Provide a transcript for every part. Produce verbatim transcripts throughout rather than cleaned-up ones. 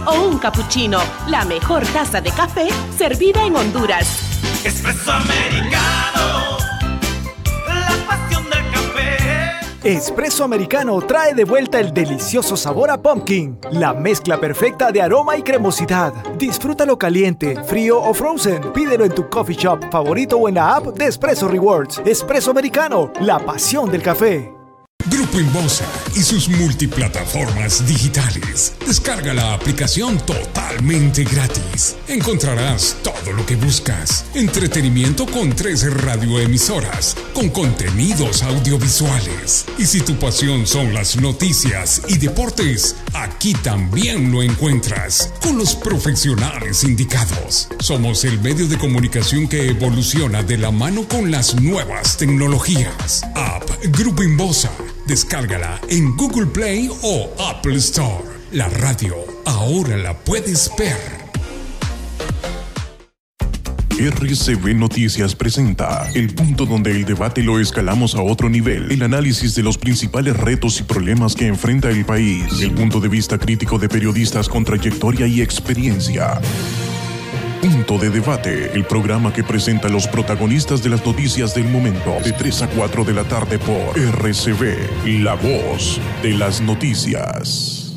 o un cappuccino, la mejor taza de café servida en Honduras. Espresso americano, la pasión del café. Espresso Americano trae de vuelta el delicioso sabor a pumpkin, la mezcla perfecta de aroma y cremosidad. Disfrútalo caliente, frío o frozen. Pídelo en tu coffee shop favorito o en la app de Espresso Rewards. Espresso Americano, la pasión del café. Grupo Inbosa y sus multiplataformas digitales. Descarga la aplicación totalmente gratis. Encontrarás todo lo que buscas. Entretenimiento con tres radioemisoras, con contenidos audiovisuales. Y si tu pasión son las noticias y deportes, aquí también lo encuentras, con los profesionales indicados. Somos el medio de comunicación que evoluciona de la mano con las nuevas tecnologías. App Grupo Inbosa. Descárgala en Google Play o Apple Store. La radio ahora la puedes ver. R C V Noticias presenta el punto donde el debate lo escalamos a otro nivel. El análisis de los principales retos y problemas que enfrenta el país. El punto de vista crítico de periodistas con trayectoria y experiencia. Punto de Debate, el programa que presenta a los protagonistas de las noticias del momento, de tres a cuatro de la tarde por R C V, la voz de las noticias.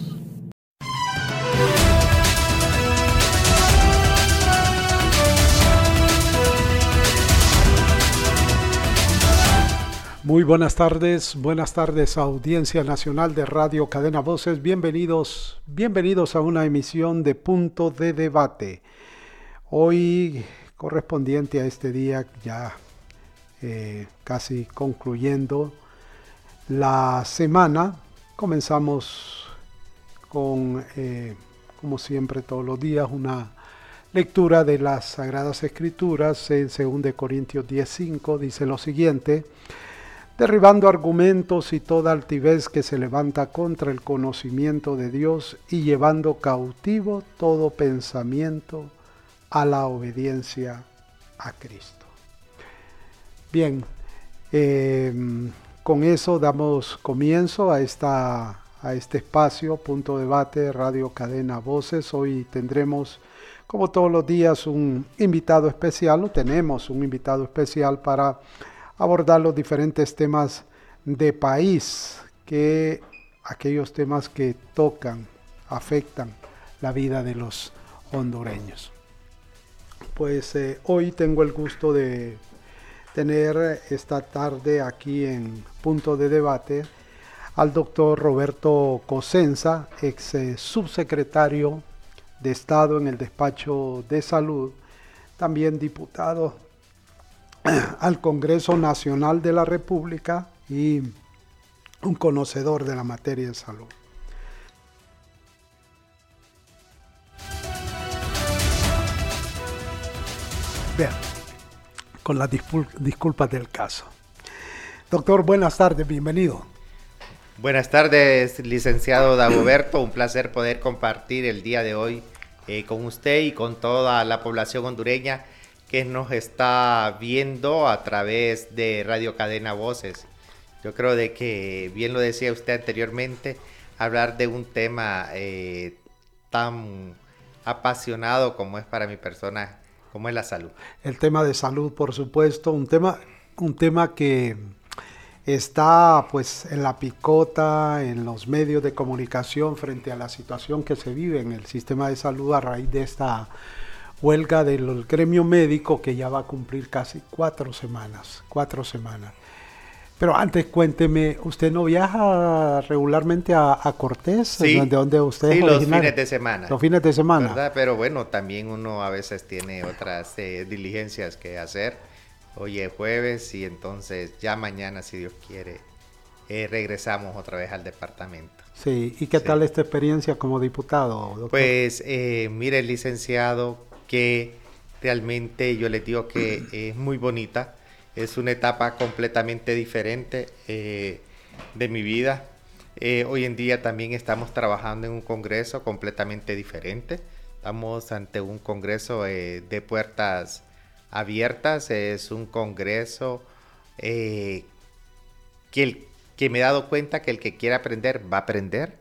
Muy buenas tardes, buenas tardes Audiencia Nacional de Radio Cadena Voces, bienvenidos, bienvenidos a una emisión de Punto de Debate. Hoy, correspondiente a este día, ya eh, casi concluyendo la semana, comenzamos con, eh, como siempre todos los días, una lectura de las Sagradas Escrituras. En segunda de Corintios diez cinco dice lo siguiente: derribando argumentos y toda altivez que se levanta contra el conocimiento de Dios y llevando cautivo todo pensamiento a la obediencia a Cristo. Bien, eh, con eso damos comienzo a, esta, a este espacio, Punto de Debate, Radio Cadena Voces. Hoy tendremos, como todos los días, un invitado especial, o tenemos un invitado especial para abordar los diferentes temas de país, que aquellos temas que tocan, afectan la vida de los hondureños. Pues eh, hoy tengo el gusto de tener esta tarde aquí en Punto de Debate al doctor Roberto Cosenza, ex eh, subsecretario de Estado en el Despacho de Salud, también diputado al Congreso Nacional de la República y un conocedor de la materia de salud. Bien, con las discul- disculpas del caso. Doctor, buenas tardes, bienvenido. Buenas tardes, licenciado Dagoberto. Un placer poder compartir el día de hoy eh, con usted y con toda la población hondureña que nos está viendo a través de Radio Cadena Voces. Yo creo de que, bien lo decía usted anteriormente, hablar de un tema eh, tan apasionado como es para mi persona, como es la salud. El tema de salud, por supuesto, un tema, un tema que está pues en la picota, en los medios de comunicación frente a la situación que se vive en el sistema de salud a raíz de esta huelga del gremio médico que ya va a cumplir casi cuatro semanas, cuatro semanas. Pero antes cuénteme, ¿usted no viaja regularmente a, a Cortés? Sí, ¿De dónde usted sí, es los originario? fines de semana. Los fines de semana. ¿Verdad? Pero bueno, también uno a veces tiene otras eh, diligencias que hacer. Hoy es jueves y entonces ya mañana, si Dios quiere, eh, regresamos otra vez al departamento. Sí, ¿y qué Sí. tal esta experiencia como diputado, doctor? Pues eh, mire, licenciado, que realmente yo les digo que es muy bonita. Es una etapa completamente diferente eh, de mi vida. Eh, hoy en día también estamos trabajando en un congreso completamente diferente. Estamos ante un congreso eh, de puertas abiertas. Es un congreso eh, que, el, que me he dado cuenta que el que quiera aprender va a aprender.